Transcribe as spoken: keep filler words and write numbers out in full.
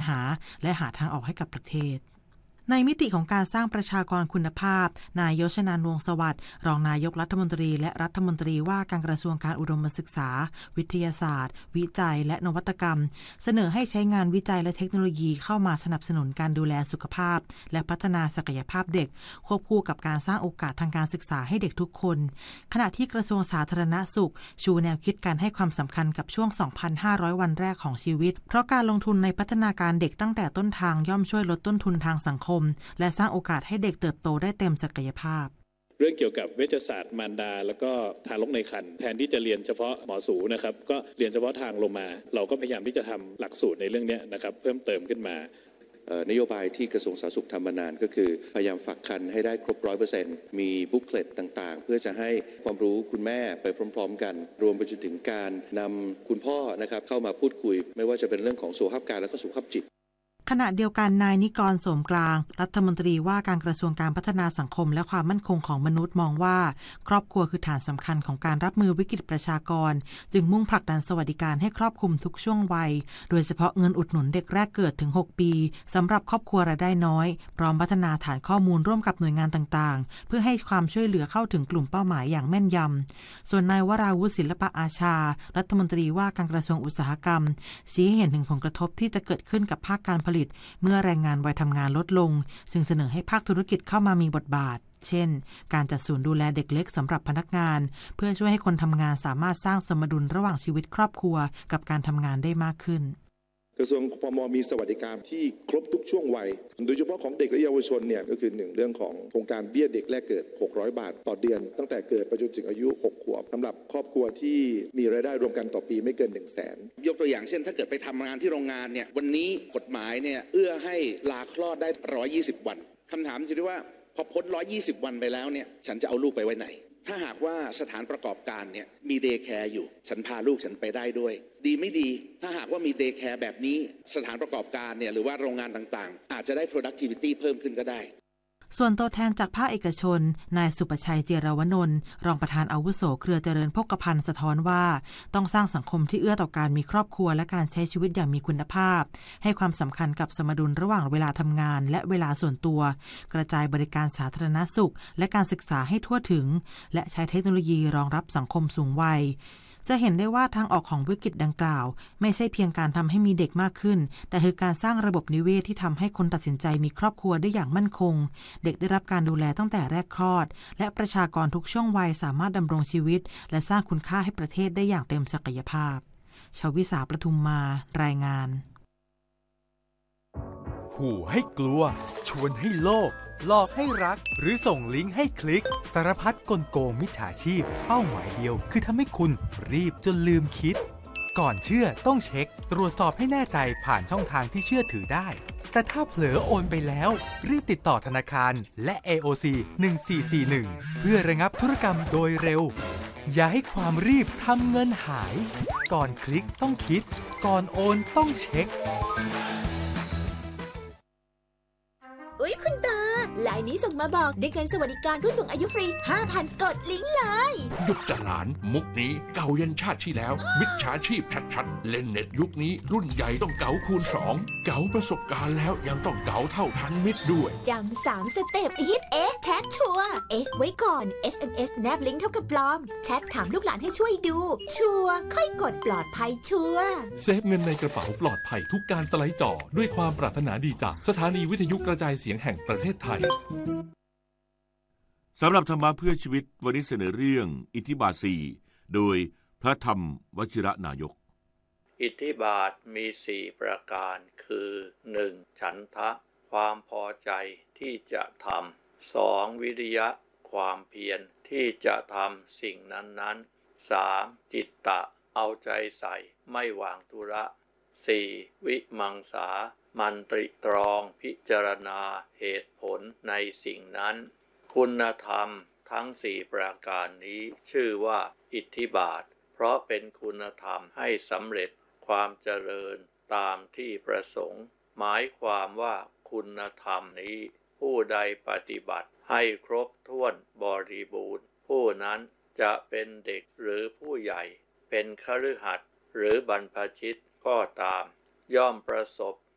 าและหาทางออกให้กับประเทศในมิติของการสร้างประชากรคุณภาพนายยศนันท์ วงศ์สวัสดิ์รองนายกรัฐมนตรีและรัฐมนตรีว่าการกระทรวงการอุดมศึกษาวิทยาศาสตร์วิจัยและนวัตกรรมเสนอให้ใช้งานวิจัยและเทคโนโลยีเข้ามาสนับสนุนการดูแลสุขภาพและพัฒนาศักยภาพเด็กควบคู่กับการสร้างโอกาสทางการศึกษาให้เด็กทุกคนขณะที่กระทรวงสาธารณสุขชูแนวคิดการให้ความสำคัญกับช่วง สองพันห้าร้อย วันแรกของชีวิตเพราะการลงทุนในพัฒนาการเด็กตั้งแต่ต้นทางย่อมช่วยลดต้นทุนทางสังคมและสร้างโอกาสให้เด็กเติบโตได้เต็มศักยภาพเรื่องเกี่ยวกับเวชศาสตร์มารดาแล้วก็ทารกในครรภ์แทนที่จะเรียนเฉพาะหมอสูนะครับก็เรียนเฉพาะทางลงมาเราก็พยายามที่จะทำหลักสูตรในเรื่องนี้นะครับเพิ่มเติมขึ้นมานโยบายที่กระทรวงสาธารณสุขทำมานานก็คือพยายามฝากครรภ์ให้ได้ครบ ร้อยเปอร์เซ็นต์ มีบุ๊กเลตต่างๆเพื่อจะให้ความรู้คุณแม่ไปพร้อมๆกันรวมไปจนถึงการนำคุณพ่อนะครับเข้ามาพูดคุยไม่ว่าจะเป็นเรื่องของสุขภาพกายและก็สุขภาพจิตขณะเดียวกันนายนิกร โสมกลางรัฐมนตรีว่าการกระทรวงการพัฒนาสังคมและความมั่นคงของมนุษย์มองว่าครอบครัวคือฐานสำคัญของการรับมือวิกฤตประชากรจึงมุ่งผลักดันสวัสดิการให้ครอบคลุมทุกช่วงวัยโดยเฉพาะเงินอุดหนุนเด็กแรกเกิดถึงหกปีสำหรับครอบครัวรายได้น้อยพร้อมพัฒนาฐานข้อมูลร่วมกับหน่วยงานต่างๆเพื่อให้ความช่วยเหลือเข้าถึงกลุ่มเป้าหมายอย่างแม่นยำส่วนนายวราวุฒิศิลปะอาชารัฐมนตรีว่าการกระทรวงอุตสาหกรรมชี้ให้เห็นถึงผลกระทบที่จะเกิดขึ้นกับภาคการผลิตเมื่อแรงงานวัยทำงานลดลงซึ่งเสนอให้ภาคธุรกิจเข้ามามีบทบาทเช่นการจัดศูนย์ดูแลเด็กเล็กสำหรับพนักงานเพื่อช่วยให้คนทำงานสามารถสร้างสมดุลระหว่างชีวิตครอบครัวกับการทำงานได้มากขึ้นกระทรวงพม.มีสวัสดิการที่ครบทุกช่วงวัยโดยเฉพาะของเด็กและเยาวชนเนี่ยก็คือหนึ่งเรื่องของโครงการเบี้ยเด็กแรกเกิดหกร้อยบาทต่อเดือนตั้งแต่เกิดไปจนถึงอายุหกขวบสำหรับครอบครัวที่มีรายได้รวมกันต่อปีไม่เกิน หนึ่งแสนยกตัวอย่างเช่นถ้าเกิดไปทำงานที่โรงงานเนี่ยวันนี้กฎหมายเนี่ยเอื้อให้ลาคลอดได้หนึ่งร้อยยี่สิบวันคำถามคือว่าพอพ้นหนึ่งร้อยยี่สิบวันไปแล้วเนี่ยฉันจะเอาลูกไปไว้ไหนถ้าหากว่าสถานประกอบการเนี่ยมีเดย์แคร์อยู่ฉันพาลูกฉันไปได้ด้วยดีไม่ดีถ้าหากว่ามีเดย์แคร์แบบนี้สถานประกอบการเนี่ยหรือว่าโรงงานต่างๆอาจจะได้ productivity เพิ่มขึ้นก็ได้ส่วนตัวแทนจากภาคเอกชนนายสุประชัยเจรวนนท์รองประธานอาวุโสเครือเจริญโภคภัณฑ์สะท้อนว่าต้องสร้างสังคมที่เอื้อต่อการมีครอบครัวและการใช้ชีวิตอย่างมีคุณภาพให้ความสำคัญกับสมดุลระหว่างเวลาทำงานและเวลาส่วนตัวกระจายบริการสาธารณสุขและการศึกษาให้ทั่วถึงและใช้เทคโนโลยีรองรับสังคมสูงวัยจะเห็นได้ว่าทางออกของวิกฤตดังกล่าวไม่ใช่เพียงการทำให้มีเด็กมากขึ้นแต่คือการสร้างระบบนิเวศที่ทำให้คนตัดสินใจมีครอบครัวได้อย่างมั่นคงเด็กได้รับการดูแลตั้งแต่แรกคลอดและประชากรทุกช่วงวัยสามารถดำรงชีวิตและสร้างคุณค่าให้ประเทศได้อย่างเต็มศักยภาพชวิสาประทุมมารายงานขู่ให้กลัวชวนให้โลภหลอกให้รักหรือส่งลิงก์ให้คลิกสารพัดกลโกงมิจฉาชีพเป้าหมายเดียวคือทำให้คุณรีบจนลืมคิดก่อนเชื่อต้องเช็คตรวจสอบให้แน่ใจผ่านช่องทางที่เชื่อถือได้แต่ถ้าเผลอโอนไปแล้วรีบติดต่อธนาคารและ เอ โอ ซี หนึ่งสี่สี่หนึ่งเพื่อระงับธุรกรรมโดยเร็วอย่าให้ความรีบทำเงินหายก่อนคลิกต้องคิดก่อนโอนต้องเช็คอุ๊ยคุณตาไลน์นี้ส่งมาบอกได้เงินสวัสดิการผู้สูงอายุฟรี ห้าพัน กดลิงก์เลยหยุดจะหลานมุกนี้เก่ายันชาติที่แล้วมิจฉาชีพชัดๆเล่นเน็ตยุคนี้รุ่นใหญ่ต้องเก๋าคูณสองเก๋าประสบการณ์แล้วยังต้องเก๋าเท่าทันมิตรด้วยจำสามสเต็ปฮิตเอ๊ะแชทชัวร์เอ๊ะไว้ก่อน เอส เอ็ม เอส แนบลิงก์เท่ากับปลอมแชทถามลูกหลานให้ช่วยดูชัวร์ค่อยกดปลอดภัยชัวร์เซฟเงินในกระเป๋าปลอดภัยทุกการสไลด์จอด้วยความปรารถนาดีจากสถานีวิทยุกระจายเสียงแห่งประเทศไทยสำหรับธรรมะเพื่อชีวิตวันนี้เสนอเรื่องอิทธิบาทสี่โดยพระธรรมวชิรนายกอิทธิบาทมีสี่ประการคือ หนึ่ง. ฉันทะความพอใจที่จะทำ สอง. วิริยะความเพียรที่จะทำสิ่งนั้นๆ สาม. จิตตะเอาใจใส่ไม่วางธุระ สี่. วิมังสามันตริตรองพิจารณาเหตุผลในสิ่งนั้นคุณธรรมทั้งสี่ประการนี้ชื่อว่าอิทธิบาทเพราะเป็นคุณธรรมให้สำเร็จความเจริญตามที่ประสงค์หมายความว่าคุณธรรมนี้ผู้ใดปฏิบัติให้ครบถ้วนบริบูรณ์ผู้นั้นจะเป็นเด็กหรือผู้ใหญ่เป็นคฤหัสถ์หรือบรรพชิตก็ตามย่อมประสบ